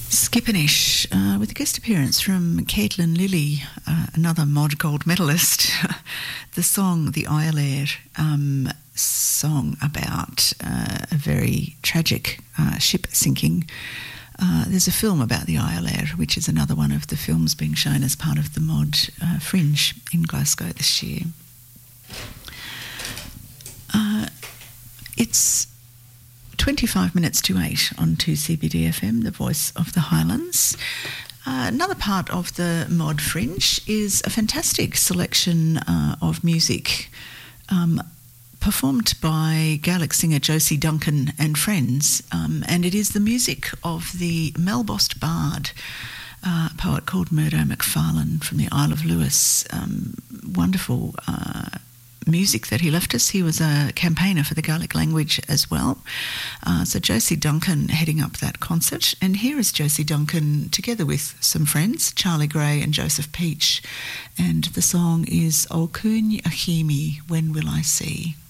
Skippinish, with a guest appearance from Caitlin Lilly, another Mod Gold medalist. The song, the Islair, song about a very tragic ship sinking. There's a film about the Islair, which is another one of the films being shown as part of the Mod Fringe in Glasgow this year. It's 25 minutes to 8 on 2CBD FM, the voice of the Highlands. Another part of the Mod Fringe is a fantastic selection of music performed by Gaelic singer Josie Duncan and friends, and it is the music of the Melbost bard, a poet called Murdo Macfarlane from the Isle of Lewis. Wonderful music that he left us. He was a campaigner for the Gaelic language as well. So Josie Duncan heading up that concert. And here is Josie Duncan together with some friends, Charlie Gray and Joseph Peach. And the song is O Cún Achimi, When Will I See?